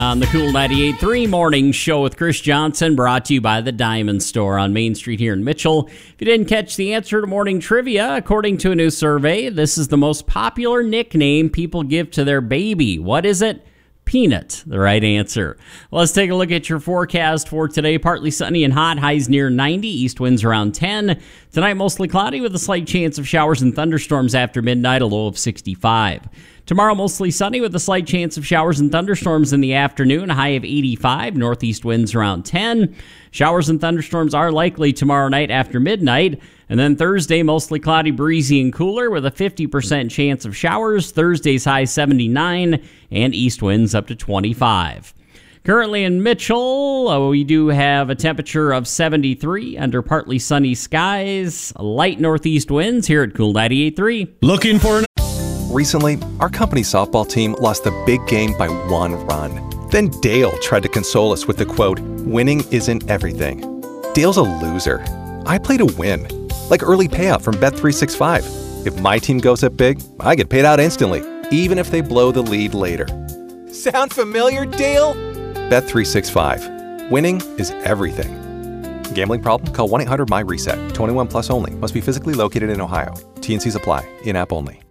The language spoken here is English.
On the Cool 98.3 Morning Show with Chris Johnson, brought to you by the Diamond Store on Main Street here in Mitchell. If you didn't catch the answer to morning trivia, according to a new survey, this is the most popular nickname people give to their baby. What is it? Peanut, the right answer. Let's take a look at your forecast for today. Partly sunny and hot, highs near 90, east winds around 10. Tonight, mostly cloudy with a slight chance of showers and thunderstorms after midnight, a low of 65. Tomorrow, mostly sunny with a slight chance of showers and thunderstorms in the afternoon, a high of 85, northeast winds around 10. Showers and thunderstorms are likely tomorrow night after midnight. And then Thursday, mostly cloudy, breezy, and cooler with a 50% chance of showers. Thursday's high 79 and east winds up to 25. Currently in Mitchell, we do have a temperature of 73 under partly sunny skies, light northeast winds here at Cool 98.3. Looking for an... Recently, our company softball team lost the big game by 1 run. Then Dale tried to console us with the quote, "Winning isn't everything." Dale's a loser. I play to win. Like early payout from Bet365. If my team goes up big, I get paid out instantly, even if they blow the lead later. Sound familiar, Dale? Bet365. Winning is everything. Gambling problem? Call 1-800-MY-RESET. 21 plus only. Must be physically located in Ohio. T&Cs apply. In-app only.